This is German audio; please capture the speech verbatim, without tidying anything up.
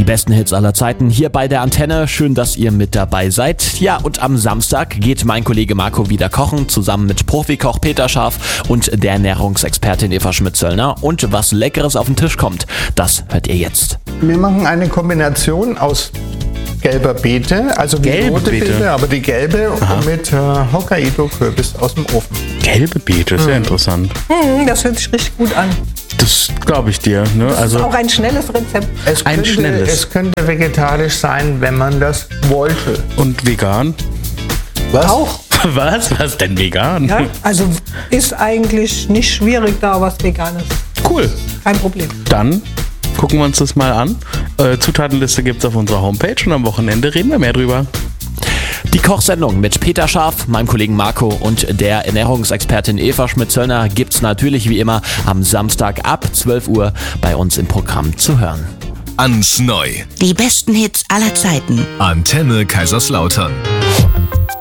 besten Hits aller Zeiten hier bei der Antenne. Schön, dass ihr mit dabei seid. Ja, und am Samstag geht mein Kollege Marco wieder kochen, zusammen mit Profikoch Peter Scharf und der Ernährungsexpertin Eva Schmidt-Zöllner. Und was Leckeres auf den Tisch kommt, das hört ihr jetzt. Wir machen eine Kombination aus gelber Beete, also wie Gelbe rote Beete. Beete, aber die gelbe mit äh, Hokkaido-Kürbis aus dem Ofen. Gelbe Beete, sehr interessant. Hm, das hört sich richtig gut an. Das glaube ich dir. Ne? Das Also ist auch ein schnelles Rezept. Es Ein könnte, schnelles. Es könnte vegetarisch sein, wenn man das wollte. und vegan. Was? Auch. Was? Was denn vegan? Ja? Also ist eigentlich nicht schwierig, da was Veganes. Cool. Kein Problem. Dann gucken wir uns das mal an. Äh, Zutatenliste gibt es auf unserer Homepage und am Wochenende reden wir mehr drüber. Die Kochsendung mit Peter Scharf, meinem Kollegen Marco und der Ernährungsexpertin Eva Schmidt-Zöllner gibt's natürlich wie immer am Samstag ab zwölf Uhr bei uns im Programm zu hören. Ans Neu. Die besten Hits aller Zeiten. Antenne Kaiserslautern.